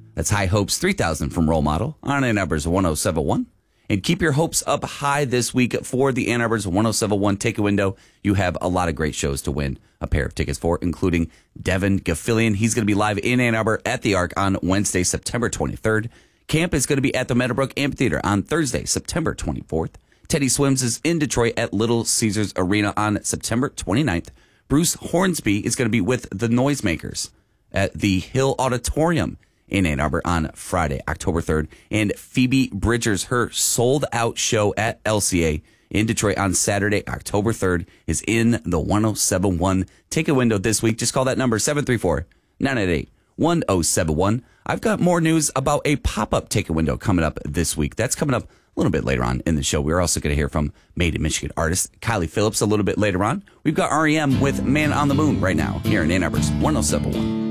That's High Hopes 3000 from Role Model on Ann Arbor's 1071. And keep your hopes up high this week for the Ann Arbor's 1071 Ticket Window. You have a lot of great shows to win a pair of tickets for, including Devin Gaffilian. He's going to be live in Ann Arbor at the Arc on Wednesday, September 23rd. Camp is going to be at the Meadowbrook Amphitheater on Thursday, September 24th. Teddy Swims is in Detroit at Little Caesars Arena on September 29th. Bruce Hornsby is going to be with the Noisemakers at the Hill Auditorium in Ann Arbor on Friday, October 3rd. And Phoebe Bridgers, her sold-out show at LCA in Detroit on Saturday, October 3rd, is in the 1071 ticket window this week. Just call that number, 734-988-1071. I've got more news about a pop-up ticket window coming up this week. That's coming up a little bit later on in the show. We're also going to hear from Made in Michigan artist Kylie Phillips a little bit later on. We've got REM with Man on the Moon right now here in Ann Arbor's 1071.